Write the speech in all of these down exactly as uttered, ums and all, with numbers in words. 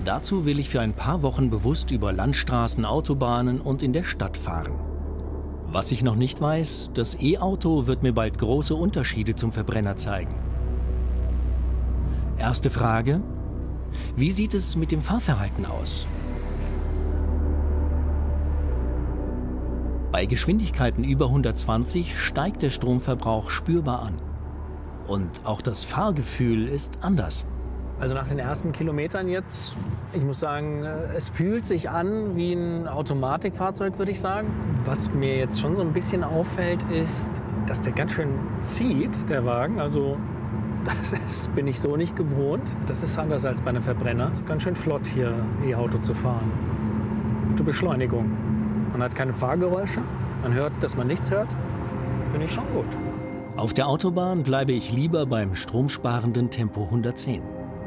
Dazu will ich für ein paar Wochen bewusst über Landstraßen, Autobahnen und in der Stadt fahren. Was ich noch nicht weiß, das E-Auto wird mir bald große Unterschiede zum Verbrenner zeigen. Erste Frage: Wie sieht es mit dem Fahrverhalten aus? Bei Geschwindigkeiten über hundertzwanzig steigt der Stromverbrauch spürbar an. Und auch das Fahrgefühl ist anders. Also nach den ersten Kilometern jetzt, ich muss sagen, es fühlt sich an wie ein Automatikfahrzeug, würde ich sagen. Was mir jetzt schon so ein bisschen auffällt, ist, dass der ganz schön zieht, der Wagen. Also das ist, bin ich so nicht gewohnt. Das ist anders als bei einem Verbrenner. Ganz schön flott hier E-Auto zu fahren. Gute Beschleunigung. Man hat keine Fahrgeräusche. Man hört, dass man nichts hört. Finde ich schon gut. Auf der Autobahn bleibe ich lieber beim stromsparenden Tempo hundertzehn.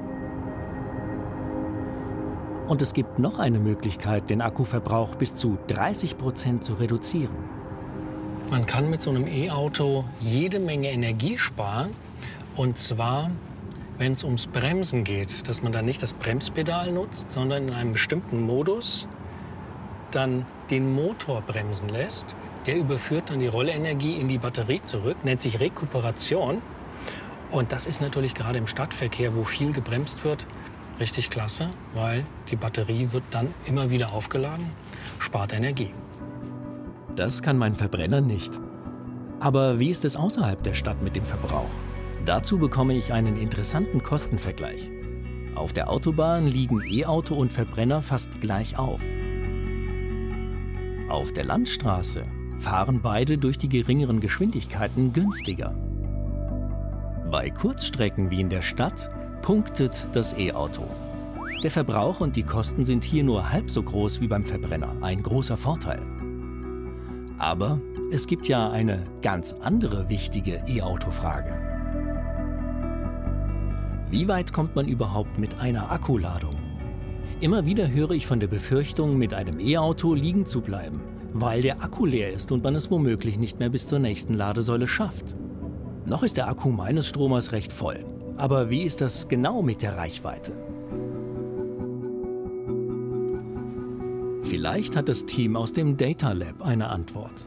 Und es gibt noch eine Möglichkeit, den Akkuverbrauch bis zu dreißig Prozent zu reduzieren. Man kann mit so einem E-Auto jede Menge Energie sparen. Und zwar, wenn es ums Bremsen geht, dass man dann nicht das Bremspedal nutzt, sondern in einem bestimmten Modus dann den Motor bremsen lässt. Der überführt dann die Rollenergie in die Batterie zurück, nennt sich Rekuperation. Und das ist natürlich gerade im Stadtverkehr, wo viel gebremst wird, richtig klasse, weil die Batterie wird dann immer wieder aufgeladen, spart Energie. Das kann mein Verbrenner nicht. Aber wie ist es außerhalb der Stadt mit dem Verbrauch? Dazu bekomme ich einen interessanten Kostenvergleich. Auf der Autobahn liegen E-Auto und Verbrenner fast gleich auf. Auf der Landstraße fahren beide durch die geringeren Geschwindigkeiten günstiger. Bei Kurzstrecken wie in der Stadt punktet das E-Auto. Der Verbrauch und die Kosten sind hier nur halb so groß wie beim Verbrenner, ein großer Vorteil. Aber es gibt ja eine ganz andere wichtige E-Auto-Frage. Wie weit kommt man überhaupt mit einer Akkuladung? Immer wieder höre ich von der Befürchtung, mit einem E-Auto liegen zu bleiben, weil der Akku leer ist und man es womöglich nicht mehr bis zur nächsten Ladesäule schafft. Noch ist der Akku meines Stromers recht voll. Aber wie ist das genau mit der Reichweite? Vielleicht hat das Team aus dem Data Lab eine Antwort.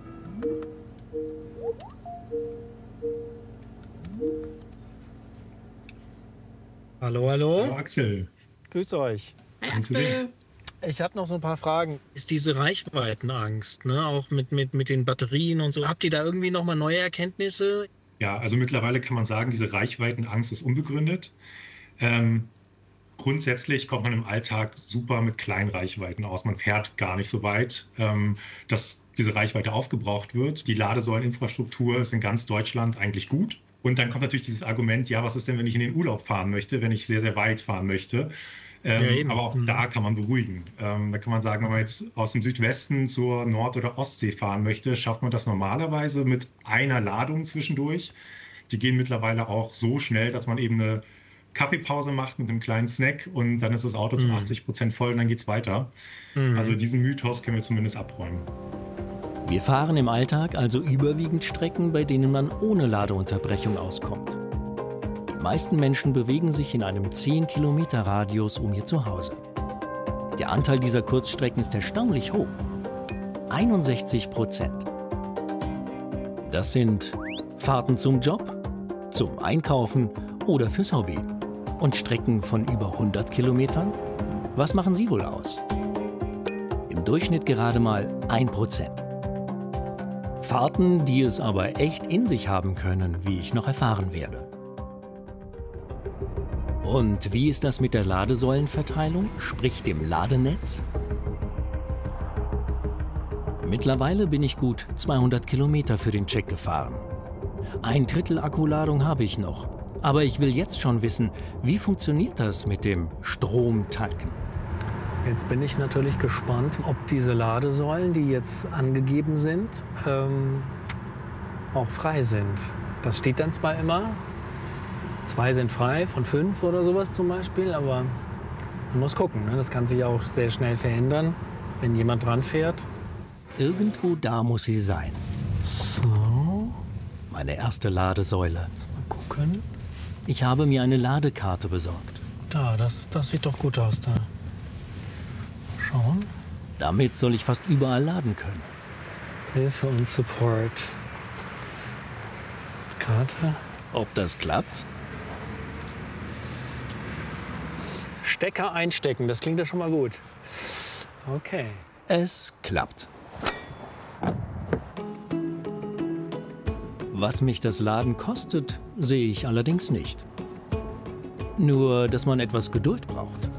Hallo, hallo. Hallo Axel. Grüß euch. Hi. Ich habe noch so ein paar Fragen. Ist diese Reichweitenangst, ne, auch mit, mit, mit den Batterien und so, habt ihr da irgendwie noch mal neue Erkenntnisse? Ja, also mittlerweile kann man sagen, diese Reichweitenangst ist unbegründet. Ähm, grundsätzlich kommt man im Alltag super mit kleinen Reichweiten aus. Man fährt gar nicht so weit, ähm, dass diese Reichweite aufgebraucht wird. Die Ladesäuleninfrastruktur ist in ganz Deutschland eigentlich gut. Und dann kommt natürlich dieses Argument, ja, was ist denn, wenn ich in den Urlaub fahren möchte, wenn ich sehr, sehr weit fahren möchte? Ähm, ja, aber auch mhm. da kann man beruhigen. Ähm, da kann man sagen, wenn man jetzt aus dem Südwesten zur Nord- oder Ostsee fahren möchte, schafft man das normalerweise mit einer Ladung zwischendurch. Die gehen mittlerweile auch so schnell, dass man eben eine Kaffeepause macht mit einem kleinen Snack und dann ist das Auto mhm. zu achtzig Prozent voll und dann geht es weiter. Mhm. Also diesen Mythos können wir zumindest abräumen. Wir fahren im Alltag also überwiegend Strecken, bei denen man ohne Ladeunterbrechung auskommt. Die meisten Menschen bewegen sich in einem zehn Kilometer Radius um ihr Zuhause. Der Anteil dieser Kurzstrecken ist erstaunlich hoch. einundsechzig Prozent. Das sind Fahrten zum Job, zum Einkaufen oder fürs Hobby. Und Strecken von über hundert Kilometern? Was machen sie wohl aus? Im Durchschnitt gerade mal ein Prozent. Fahrten, die es aber echt in sich haben können, wie ich noch erfahren werde. Und wie ist das mit der Ladesäulenverteilung, sprich dem Ladenetz? Mittlerweile bin ich gut zweihundert Kilometer für den Check gefahren. Ein Drittel Akkuladung habe ich noch. Aber ich will jetzt schon wissen, wie funktioniert das mit dem Stromtanken? Jetzt bin ich natürlich gespannt, ob diese Ladesäulen, die jetzt angegeben sind, ähm, auch frei sind. Das steht dann zwar immer, zwei sind frei von fünf oder sowas zum Beispiel, aber man muss gucken. Ne? Das kann sich auch sehr schnell verändern, wenn jemand dran fährt. Irgendwo da muss sie sein. So, meine erste Ladesäule. Lass mal gucken. Ich habe mir eine Ladekarte besorgt. Da, das, das sieht doch gut aus da. schauen. Damit soll ich fast überall laden können. Hilfe und Support. Karte. Ob das klappt? Stecker einstecken, das klingt ja schon mal gut. Okay. Es klappt. Was mich das Laden kostet, sehe ich allerdings nicht. Nur, dass man etwas Geduld braucht.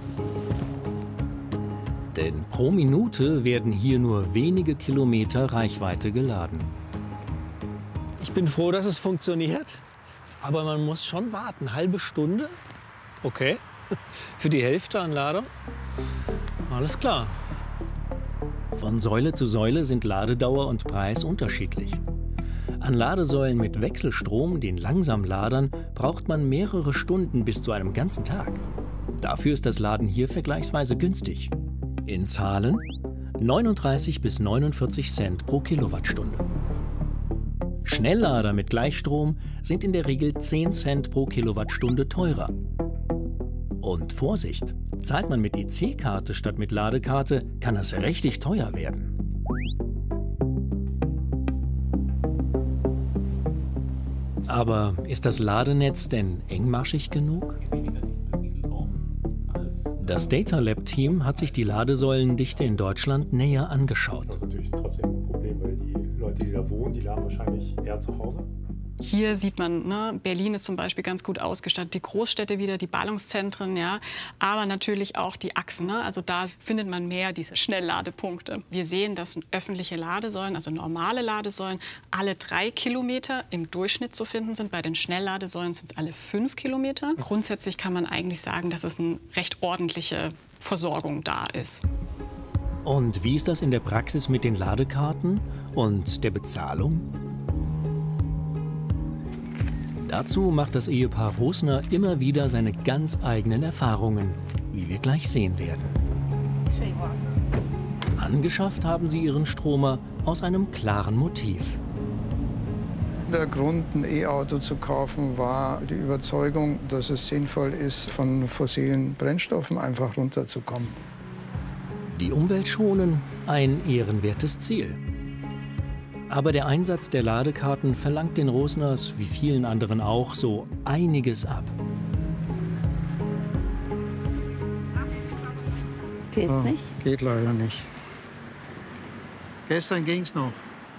Denn pro Minute werden hier nur wenige Kilometer Reichweite geladen. Ich bin froh, dass es funktioniert. Aber man muss schon warten. Halbe Stunde? Okay. Für die Hälfte an Ladung? Alles klar. Von Säule zu Säule sind Ladedauer und Preis unterschiedlich. An Ladesäulen mit Wechselstrom, den Langsamladern, braucht man mehrere Stunden bis zu einem ganzen Tag. Dafür ist das Laden hier vergleichsweise günstig. In Zahlen neununddreißig bis neunundvierzig Cent pro Kilowattstunde. Schnelllader mit Gleichstrom sind in der Regel zehn Cent pro Kilowattstunde teurer. Und Vorsicht! Zahlt man mit E C-Karte statt mit Ladekarte, kann es richtig teuer werden. Aber ist das Ladenetz denn engmaschig genug? Das Data Lab Team hat sich die Ladesäulendichte in Deutschland näher angeschaut. Das ist natürlich trotzdem ein Problem, weil die Leute, die da wohnen, die laden wahrscheinlich eher zu Hause. Hier sieht man, ne, Berlin ist zum Beispiel ganz gut ausgestattet, die Großstädte wieder, die Ballungszentren, ja, aber natürlich auch die Achsen. Ne? Also da findet man mehr diese Schnellladepunkte. Wir sehen, dass öffentliche Ladesäulen, also normale Ladesäulen, alle drei Kilometer im Durchschnitt zu finden sind. Bei den Schnellladesäulen sind es alle fünf Kilometer. Grundsätzlich kann man eigentlich sagen, dass es eine recht ordentliche Versorgung da ist. Und wie ist das in der Praxis mit den Ladekarten und der Bezahlung? Dazu macht das Ehepaar Rosner immer wieder seine ganz eigenen Erfahrungen, wie wir gleich sehen werden. Angeschafft haben sie ihren Stromer aus einem klaren Motiv. Der Grund, ein E-Auto zu kaufen, war die Überzeugung, dass es sinnvoll ist, von fossilen Brennstoffen einfach runterzukommen. Die Umwelt schonen, ein ehrenwertes Ziel. Aber der Einsatz der Ladekarten verlangt den Rosners, wie vielen anderen auch, so einiges ab. Geht's Oh, nicht? geht leider nicht. Gestern ging's noch.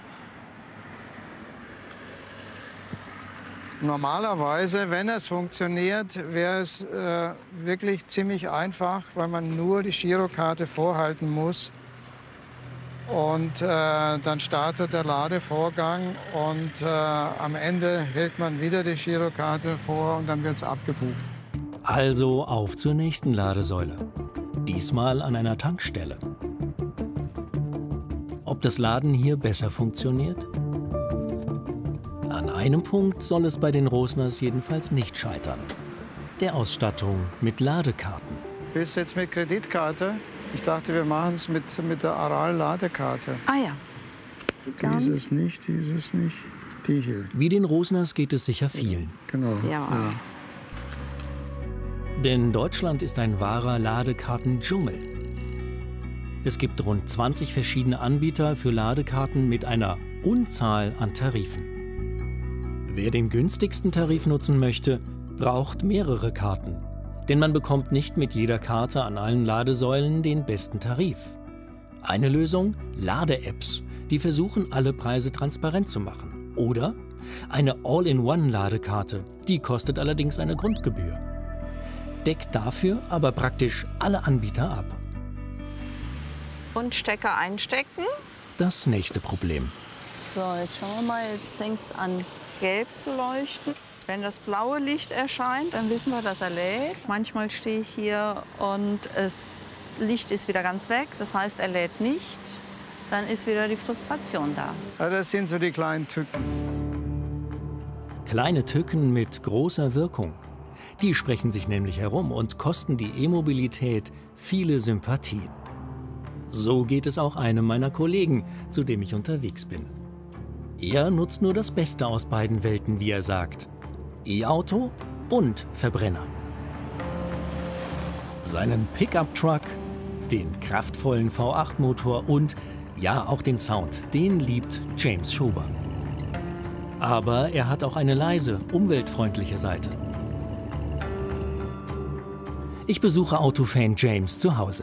Normalerweise, wenn es funktioniert, wäre es äh, wirklich ziemlich einfach, weil man nur die Girokarte vorhalten muss. Und äh, dann startet der Ladevorgang und äh, am Ende hält man wieder die Girokarte vor und dann wird es abgebucht. Also auf zur nächsten Ladesäule. Diesmal an einer Tankstelle. Ob das Laden hier besser funktioniert? An einem Punkt soll es bei den Rosners jedenfalls nicht scheitern. Der Ausstattung mit Ladekarten. Willst du jetzt mit Kreditkarte? Ich dachte, wir machen es mit, mit der Aral-Ladekarte. Ah ja. Dann- Dieses nicht, dieses nicht, die hier. Wie den Rosners geht es sicher vielen. Genau. Ja. Denn Deutschland ist ein wahrer Ladekartendschungel. Es gibt rund zwanzig verschiedene Anbieter für Ladekarten mit einer Unzahl an Tarifen. Wer den günstigsten Tarif nutzen möchte, braucht mehrere Karten. Denn man bekommt nicht mit jeder Karte an allen Ladesäulen den besten Tarif. Eine Lösung? Lade-Apps, die versuchen, alle Preise transparent zu machen. Oder eine All-in-One-Ladekarte, die kostet allerdings eine Grundgebühr. Deckt dafür aber praktisch alle Anbieter ab. Und Stecker einstecken. Das nächste Problem. So, jetzt schauen wir mal. Jetzt fängt es an, gelb zu leuchten. Wenn das blaue Licht erscheint, dann wissen wir, dass er lädt. Manchmal stehe ich hier und das Licht ist wieder ganz weg. Das heißt, er lädt nicht. Dann ist wieder die Frustration da. Ja, das sind so die kleinen Tücken. Kleine Tücken mit großer Wirkung. Die sprechen sich nämlich herum und kosten die E-Mobilität viele Sympathien. So geht es auch einem meiner Kollegen, zu dem ich unterwegs bin. Er nutzt nur das Beste aus beiden Welten, wie er sagt. E-Auto und Verbrenner. Seinen Pickup-Truck den kraftvollen V acht Motor und, ja, auch den Sound. Den liebt James Schober. Aber er hat auch eine leise, umweltfreundliche Seite. Ich besuche Autofan James zu Hause.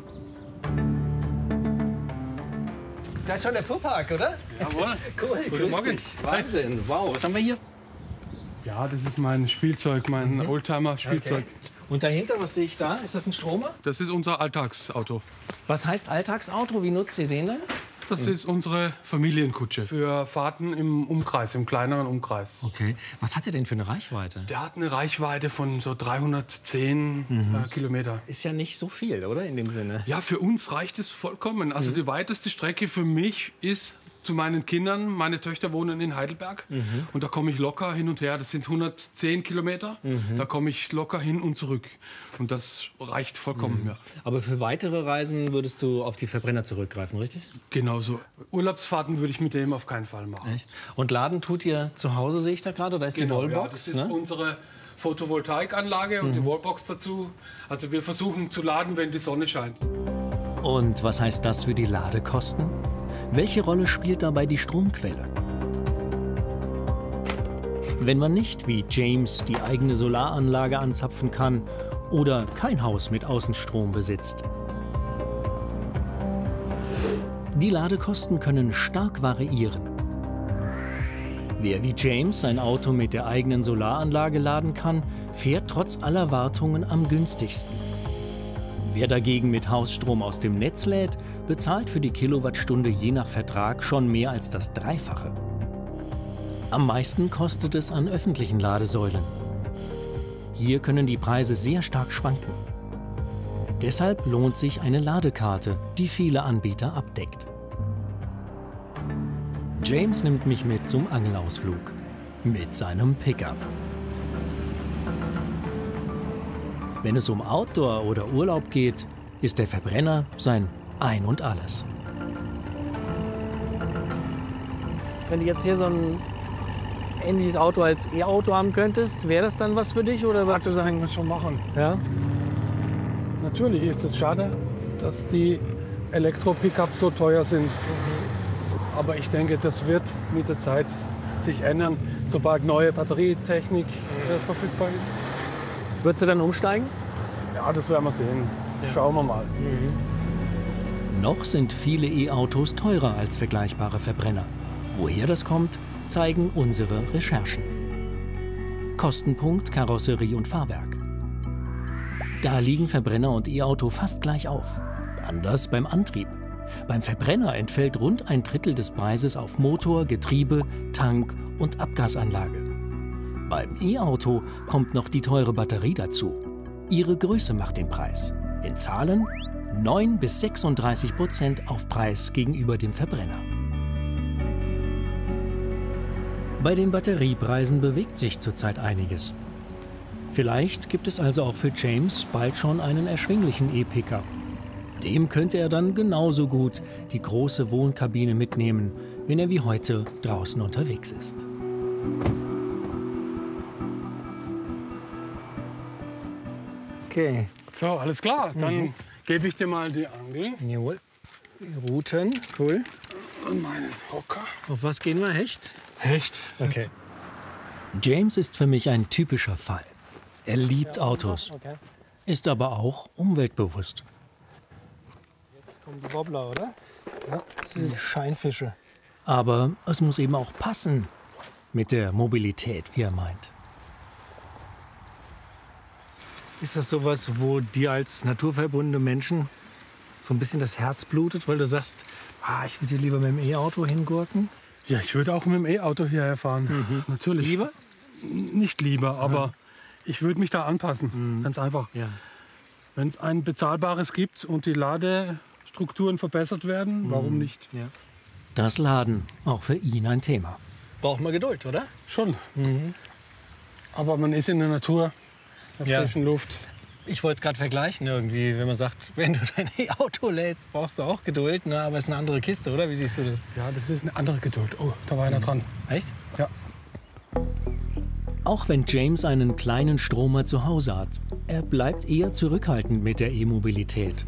Da ist schon der Fuhrpark, oder? Jawohl. Cool, Guten Morgen. dich. Wahnsinn. Wow, was haben wir hier? Ja, das ist mein Spielzeug, mein mhm. Oldtimer-Spielzeug. Okay. Und dahinter, was sehe ich da? Ist das ein Stromer? Das ist unser Alltagsauto. Was heißt Alltagsauto? Wie nutzt ihr den denn? Das ist unsere Familienkutsche für Fahrten im Umkreis, im kleineren Umkreis. Okay. Was hat der denn für eine Reichweite? Der hat eine Reichweite von so dreihundertzehn mhm. äh, Kilometer. Ist ja nicht so viel, oder? In dem Sinne. Ja, für uns reicht es vollkommen. Also mhm. die weiteste Strecke für mich ist zu meinen Kindern. Meine Töchter wohnen in Heidelberg mhm. und da komme ich locker hin und her. Das sind hundertzehn Kilometer. Mhm. Da komme ich locker hin und zurück. Und das reicht vollkommen. Mhm. Ja. Aber für weitere Reisen würdest du auf die Verbrenner zurückgreifen, richtig? Genau so. Urlaubsfahrten würde ich mit dem auf keinen Fall machen. Echt? Und laden tut ihr zu Hause, sehe ich da gerade? Da ist genau, die Wallbox. Ja, das ist ne? unsere Photovoltaikanlage und mhm. die Wallbox dazu. Also wir versuchen zu laden, wenn die Sonne scheint. Und was heißt das für die Ladekosten? Welche Rolle spielt dabei die Stromquelle? Wenn man nicht wie James die eigene Solaranlage anzapfen kann oder kein Haus mit Außenstrom besitzt. Die Ladekosten können stark variieren. Wer wie James sein Auto mit der eigenen Solaranlage laden kann, fährt trotz aller Wartungen am günstigsten. Wer dagegen mit Hausstrom aus dem Netz lädt, bezahlt für die Kilowattstunde je nach Vertrag schon mehr als das Dreifache. Am meisten kostet es an öffentlichen Ladesäulen. Hier können die Preise sehr stark schwanken. Deshalb lohnt sich eine Ladekarte, die viele Anbieter abdeckt. James nimmt mich mit zum Angelausflug mit seinem Pickup. Wenn es um Outdoor oder Urlaub geht, ist der Verbrenner sein Ein und Alles. Wenn du jetzt hier so ein ähnliches Auto als E-Auto haben könntest, wäre das dann was für dich? Oder was das können wir schon machen. Ja? Natürlich ist es schade, dass die Elektro-Pickups so teuer sind. Aber ich denke, das wird mit der Zeit sich ändern, sobald neue Batterietechnik äh, verfügbar ist. Würdest du dann umsteigen? Ja, das werden wir sehen. Ja. Schauen wir mal. Mhm. Noch sind viele E-Autos teurer als vergleichbare Verbrenner. Woher das kommt, zeigen unsere Recherchen. Kostenpunkt Karosserie und Fahrwerk. Da liegen Verbrenner und E-Auto fast gleich auf. Anders beim Antrieb. Beim Verbrenner entfällt rund ein Drittel des Preises auf Motor, Getriebe, Tank und Abgasanlage. Beim E-Auto kommt noch die teure Batterie dazu. Ihre Größe macht den Preis. In Zahlen neun bis sechsunddreißig Prozent Aufpreis gegenüber dem Verbrenner. Bei den Batteriepreisen bewegt sich zurzeit einiges. Vielleicht gibt es also auch für James bald schon einen erschwinglichen E-Pickup. Dem könnte er dann genauso gut die große Wohnkabine mitnehmen, wenn er wie heute draußen unterwegs ist. Okay. So, alles klar. Dann mhm. gebe ich dir mal die Angel. Jawohl. Die Routen, cool. Und meinen Hocker. Auf was gehen wir? Hecht? Hecht. Okay. James ist für mich ein typischer Fall. Er liebt Autos, Okay. ist aber auch umweltbewusst. Jetzt kommen die Wobbler, oder? Ja. Das sind die Scheinfische. Aber es muss eben auch passen mit der Mobilität, wie er meint. Ist das sowas, wo dir als naturverbundene Menschen so ein bisschen das Herz blutet, weil du sagst, ah, ich würde hier lieber mit dem E-Auto hingurken? Ja, ich würde auch mit dem E-Auto hierher fahren. Mhm. Natürlich. Lieber? Nicht lieber, aber ja. ich würde mich da anpassen. Mhm. Ganz einfach. Ja. Wenn es ein bezahlbares gibt und die Ladestrukturen verbessert werden, mhm. warum nicht? Ja. Das Laden, auch für ihn ein Thema. Braucht man Geduld, oder? Schon. Mhm. Aber man ist in der Natur, in der ja. frischen Luft. Ich wollte es gerade vergleichen irgendwie, wenn man sagt, wenn du dein E-Auto lädst, brauchst du auch Geduld, ne? Aber es ist eine andere Kiste, oder? Wie siehst du das? Ja, das ist eine andere Geduld. Oh, da war einer dran. Echt? Ja. Auch wenn James einen kleinen Stromer zu Hause hat, er bleibt eher zurückhaltend mit der E-Mobilität.